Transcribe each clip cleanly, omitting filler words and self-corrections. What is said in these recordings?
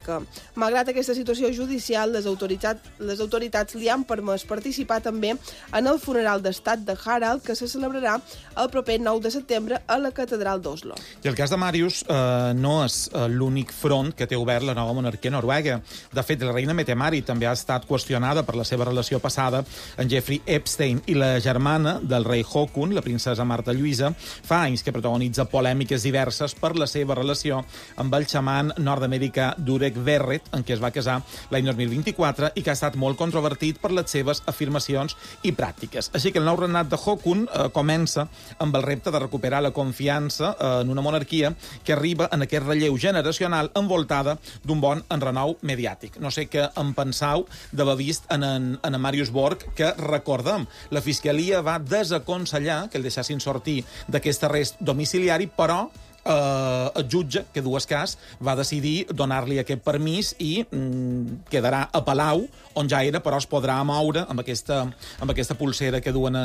política. Malgrat aquesta situació judicial, les autoritats li han permès participar també en el funeral d'estat de Harald, que se celebrarà el proper 9 de setembre a la catedral d'Oslo. I el cas de Marius no és l'únic front que té obert la nova monarquia noruega. De fet, la reina Mette-Marit també ha estat qüestionada per la seva relació passada amb Jeffrey Epstein, i la germana del rei Håkon, la princesa Marta Lluïsa, fa anys que protagonitza polèmiques diverses per la seva relació amb el xaman nord-americà Durek Verret, en què es va casar l'any 2024 i que ha estat molt controvertit per les seves afirmacions i pràctiques. Així que el nou regnat de Håkon comença amb el repte de recuperar la confiança en una monarquia que arriba en aquest relleu generacional envoltada d'un bon enrenou mediàtic. No sé què en pensau d'haver vist en Marius Borg, que, recordem, la Fiscalia va desaconsellar que el deixessin sortir d'aquest arrest domiciliari, però el jutge, que dues cas, va decidir donar-li aquest permís i quedarà a Palau, on ja era, però es podrà moure amb aquesta pulsera que duen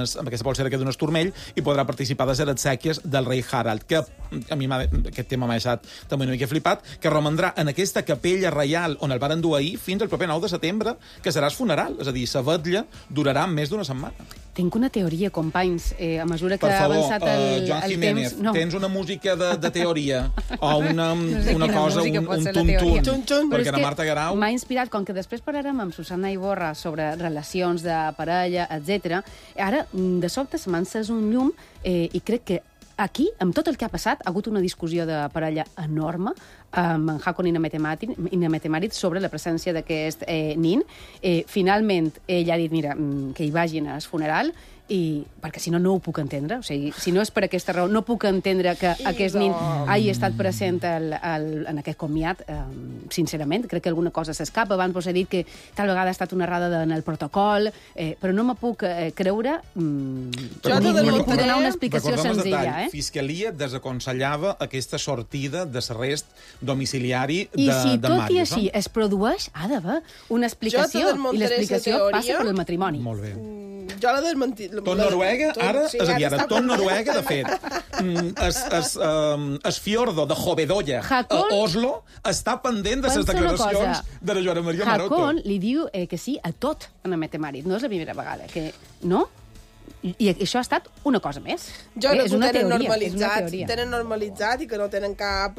es turmell, i podrà participar de les exèquies del rei Harald, que a mi aquest tema m'ha deixat també una mica flipat, que romandrà en aquesta capella reial on el van dur ahir fins al proper 9 de setembre, que serà el funeral, és a dir, la vetlla durarà més d'una setmana. Tinc una teoria, companys, a mesura que ha avançat el Joan Jiménez, temps... tens una música de teoria o una cosa, un tuntun, perquè la Marta Garau... M'ha inspirat, com que després parlarem amb Susana Iborra sobre relacions de parella, etc. Ara, de sobte, se m'ha encès un llum i crec que aquí, amb tot el que ha passat, ha hagut una discussió de parella enorme amb en Håkon i na Mette-Marit sobre la presència d'aquest nin. Finalment, ell ha dit, mira, que hi vagin al funeral, perquè si no, no ho puc entendre. O sigui, si no és per aquesta raó, no puc entendre que aquest nin hagi estat present en aquest comiat, sincerament. Crec que alguna cosa s'escapa. Abans vos he dit que tal vegada ha estat una errada en el protocol, però no me puc creure ni puc donar una explicació senzilla. Fiscalia desaconsellava aquesta sortida de l'arrest domiciliari de Marius. I si tot i així es produeix, ha d'haver una explicació, i l'explicació passa per el matrimoni. Molt bé. Jo la desmentit. Tot Noruega, ara, és a dir, ara tot Noruega, de fet, es fiordo de Hovedoya a Oslo està pendent de les declaracions de la Joana Maria Maroto. Håkon li diu que sí a tot a la Mette-Marit. No és la primera vegada que... No? I això ha estat una cosa més. Jo crec que tenen normalitzat i que no tenen cap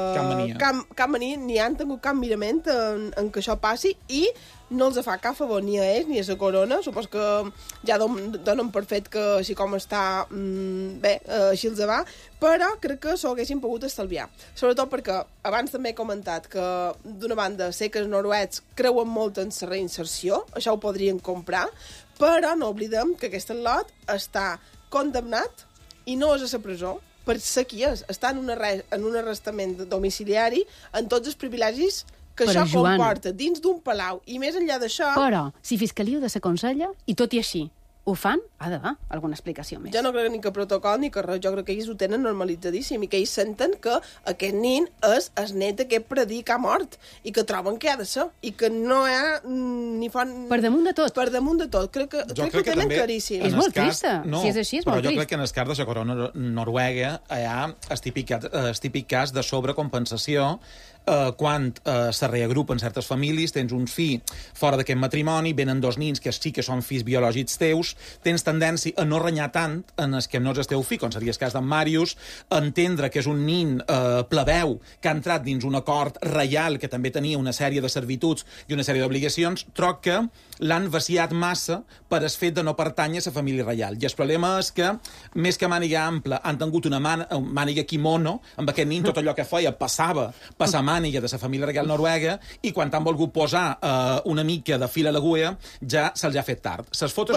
mania, ni han tingut cap mirament en que això passi, i no els fa cap favor ni a ells ni a la corona. Supos que ja donen per fet que així com està bé, així els va, però crec que s'ho haguessin pogut estalviar. Sobretot perquè abans també he comentat que d'una banda sé que els noruecs creuen molt en la reinserció, això ho podrien comprar, però no oblidem que aquest lot està condemnat i no és a la presó per ser qui és. Està en un arrestament domiciliari amb tots els privilegis que però, això comporta dins d'un palau. I més enllà d'això... Però, si Fiscalia ho desaconsella, i tot i així ho fan, ha d'haver alguna explicació més. Jo no crec ni que protocol ni que res. Jo crec que ells ho tenen normalitzadíssim i que ells senten que aquest nin és el net d'aquest predí que ha mort i que troben que ha de ser i que no hi ha ni fan... Per damunt de tot. Per damunt de tot. Crec que ho tenen claríssim. És molt trista. Si és així, és molt trist. Però jo crec que en el cas de la corona noruega hi ha el típic cas de sobrecompensació quan se reagrupen certes famílies, tens un fill fora d'aquest matrimoni, venen dos nins que sí que són fills biològics teus, tens tendència a no renyar tant en els que no és el teu fill, com seria el cas d'en Marius, entendre que és un nin plebeu que ha entrat dins un acord reial que també tenia una sèrie de servituds i una sèrie d'obligacions, troc que l'han vaciat massa per el fet de no pertànyer a la família reial. I el problema és que, més que màniga ampla, han tingut una màniga kimono, amb aquest nin tot allò que feia passar màniga de la família reial noruega, i quan han volgut posar una mica de fil a l'agulla ja se'ls ha fet tard. Les fotos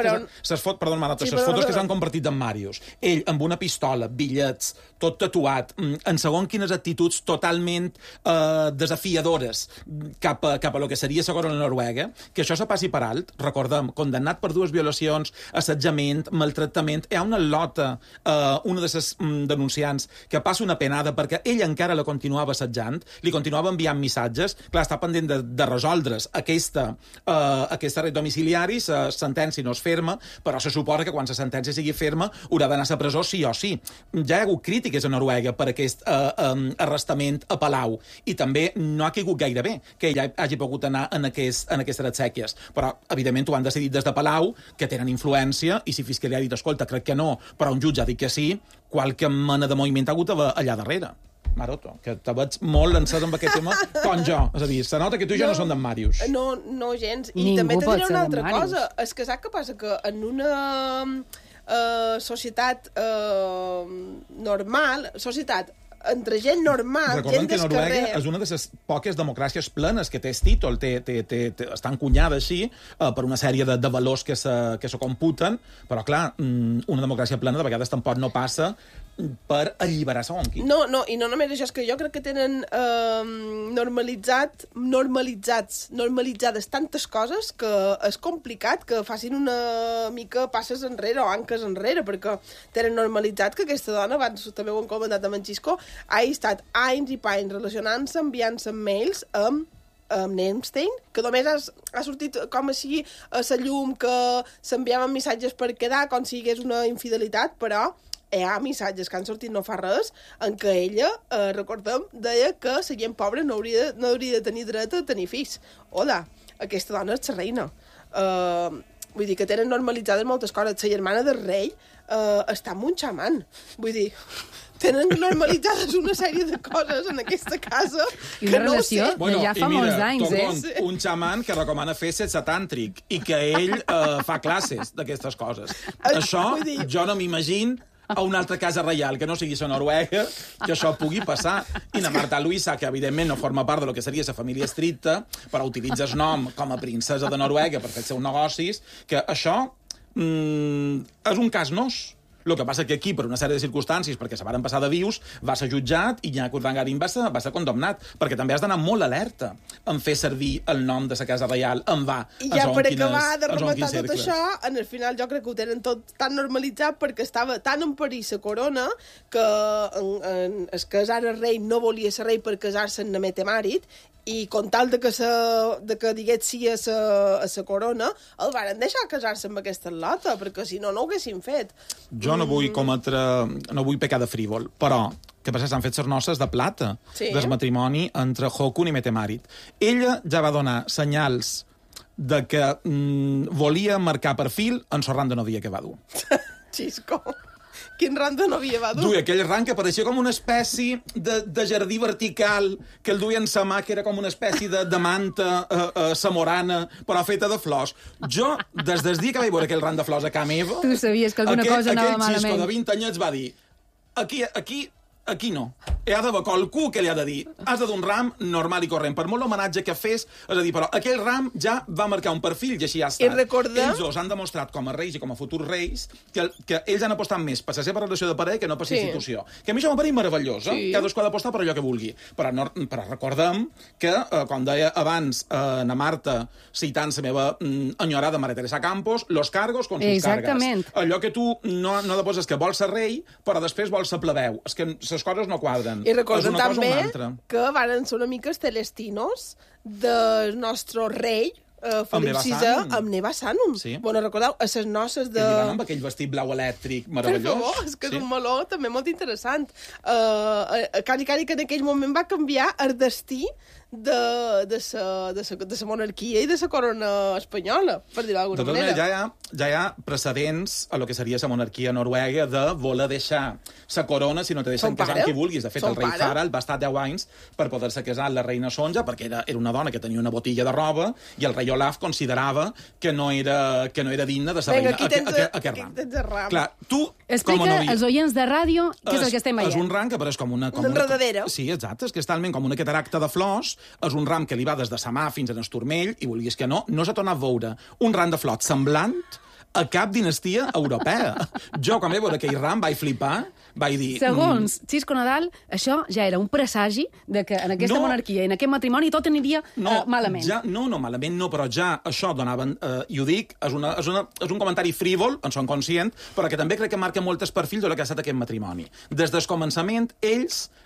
que s'han compartit d'en Marius, ell amb una pistola, bitllets, tot tatuat, en segons quines actituds totalment desafiadores cap a lo que seria la corona noruega, que això se passi per alt, recordem, condemnat per 2 violacions, assetjament, maltractament, hi ha una lota, una de les denunciants, que passa una penada perquè ell encara la continuava assetjant, li continuava enviant missatges. Clar, està pendent de resoldre's aquest arrest domiciliari, la sentència no és ferma, però se suposa que quan la sentència sigui ferma haurà d'anar a la presó sí o sí. Ja hi ha hagut crítiques a Noruega per aquest arrestament a Palau, i també no ha caigut gaire bé que ella hagi pogut anar en aquestes exèquies. Però, evidentment, ho han decidit des de Palau, que tenen influència, i si Fiscalia ha dit, escolta, crec que no, però un jutge ha dit que sí, qualque mena de moviment ha hagut allà darrere. Maroto, que te veig molt lançat amb aquest tema, com jo. És a dir, se nota que tu i jo no som d'en Màrius. No, gens. I Ningú també te diré una altra Màrius. cosa. És que saps què passa? Que en una societat normal, entre gent normal, Recordem gent que Noruega d'escarrer... és una de les poques democràcies plenes que té el títol, està encunyada així per una sèrie de valors que se computen, però clar, una democràcia plena de vegades tampoc no passa per alliberar segons qui. No, i no només això, és que jo crec que tenen normalitzades tantes coses que és complicat que facin una mica passes enrere o anques enrere, perquè tenen normalitzat que aquesta dona, abans també ho hem comentat amb en Xisco, ha estat anys i panys relacionant-se, enviant-se mails amb Epstein, que només ha sortit com així a la llum que s'enviaven missatges per quedar, com si hi hagués una infidelitat, però hi ha missatges que han sortit no fa res en què ella, recordem, deia que la gent pobra no hauria de tenir dret a tenir fills. Hola, aquesta dona és la reina. Vull dir que tenen normalitzades moltes coses. La germana del rei està amb un xaman. Vull dir, tenen normalitzades una sèrie de coses en aquesta casa I que una no ho relació sé. de ja fa molts anys, Un xaman que recomana fer sexe tàntric i que ell fa classes d'aquestes coses. Això, vull dir- jo no m'imagino a una altra casa reial, que no sigui la Noruega, que això pugui passar. I la Marta Luisa, que evidentment no forma part de lo que seria la família estricta, però utilitza el nom com a princesa de Noruega per fer els seus negocis, que això és un cas nos. El que passa que aquí, per una sèrie de circumstàncies, perquè se varen passar de vius, va ser jutjat i Nyako Urdangarin va ser condemnat, perquè també has d'anar molt alerta en fer servir el nom de la Casa Reial en va. I ja per acabar de rematar tot això, en el final jo crec que ho tenen tot tan normalitzat perquè estava tan en perill la corona que es casar el rei no volia ser rei per casar-se amb Mette Marit, i con tal de que digués sí a la corona, el varen deixar casar-se amb aquesta lota, perquè si no, no ho haguessin fet. Jo no vull pecar de frívol, però que per s'han fet les noces de plata del matrimoni entre Håkon i Mette Marit. Ella ja va donar senyals de que volia marcar perfil en el ram de novia que va dur. Xisco. Quin ram de novia va dur? Duia aquell ram que pareixia com una espècie de jardí vertical que el duia en sa mà, que era com una espècie de manta samorana, però feta de flors. Jo, des del dia que vaig veure aquell ram de flors a casa meva... Tu sabies que alguna cosa anava malament. Aquell Xisco de 20 anyets va dir aquí no. Hi ha d'haver qualcú que li ha de dir has de dur un ram normal i corrent, per molt homenatge que fes, és a dir, però aquell ram ja va marcar un perfil i així ha estat. I recordar... Ells dos han demostrat com a reis i com a futurs reis que ells han apostat més per la seva relació de parella que no per la institució. Que a mi això m'ha parit meravellós, cadascú ha d'apostar per allò que vulgui. Però recordem que, com deia abans na Marta, citant la meva enyorada Maria Teresa Campos, los cargos con sus cargas. Allò que tu no deposes que vols ser rei, però després vols ser plebeu. És que les coses no quadren. I recordem també que van ser una mica els celestinos del nostre rei, Felip VI, amb Neva Sanum. Sí. Bueno, recordeu, a les noces de... Que hi van amb aquell vestit blau elèctric meravellós. Per favor, és que és un meló també molt interessant. Cari que en aquell moment va canviar el destí de la monarquia i de la corona espanyola, per dir-ho d'alguna manera. Ja hi ha precedents a lo que seria la monarquia noruega de voler deixar la corona si no te deixen casar amb qui vulguis. De fet, el rei Harald va estar 10 anys per poder-se casar amb la reina Sonja, perquè era una dona que tenia una botilla de roba i el rei Olaf considerava que no era digna de ser reina. Aquí tens el ram. Clar, tu, explica als oients de ràdio què és el que estem veient. És un ram que apareix com una enredadera. Sí, exacte, és que és talment com una cataracta de flors, és un ram que li va des de sa mà fins en el turmell, i vulguis que no s'ha tornat a veure un ram de flors semblant a cap dinastia europea. Jo, quan vaig veure aquell ram, vaig flipar, vaig dir... Segons Xisco Nadal, això ja era un presagi de que en aquesta monarquia i en aquest matrimoni tot aniria malament. No, malament no, però ja això donaven... I ho dic, és un comentari frívol, en som conscient, però que també crec que marca molts perfils de lo que ha estat aquest matrimoni. Des del començament, ells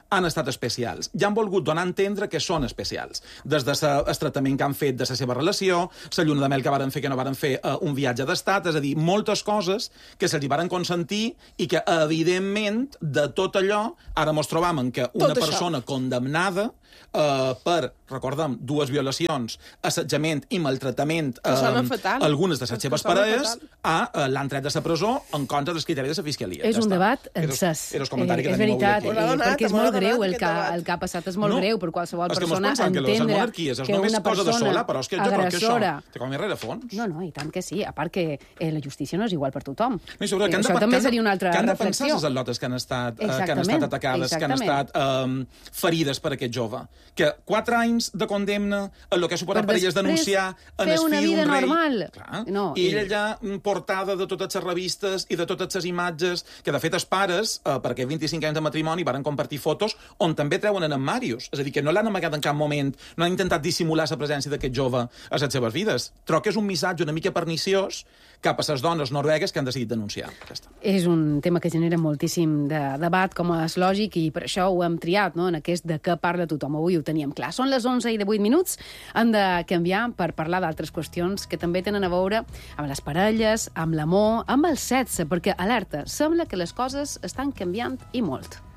han estat especials. Ja han volgut donar a entendre que són especials. Des de el tractament que han fet de la seva relació, la lluna de mel que varen fer, que no varen fer un viatge d'estat, és a dir, moltes coses que se'ls varen consentir i que, evidentment, de tot allò, ara mos trobam que una persona condemnada per, recordem, 2 violacions, assetjament i maltractament algunes de les seves parelles, l'han tret de la presó en contra dels criteris de la Fiscalia. És un debat encès. És veritat, perquè és molt greu el que ha passat, és molt greu per qualsevol persona entendre que una persona agressora... Com a rerefons. No, i tant que sí. A part que la justícia no és igual per tothom. Això també seria una altra reflexió. Que han de pensar les atletes que han estat atacades, que han estat ferides per aquest jove. Que 4 anys de condemna el que ha suposat per elles denunciar en el fill d'un rei. I ella allà portada de totes les revistes i de totes les imatges, que de fet els pares, per aquests 25 anys de matrimoni, varen compartir fotos on també treuen en Màrius. És a dir, que no l'han amagat en cap moment, no han intentat dissimular la presència d'aquest jove a les seves vides. Trobo que és un missatge una mica perniciós cap a les dones noruegues que han decidit denunciar. És un tema que genera moltíssim de debat, com és lògic, i per això ho hem triat, no?, en aquest de què parla tothom. Avui ho teníem clar. Són les 11:08. Hem de canviar per parlar d'altres qüestions que també tenen a veure amb les parelles, amb l'amor, amb el sexe, perquè, alerta, sembla que les coses estan canviant i molt.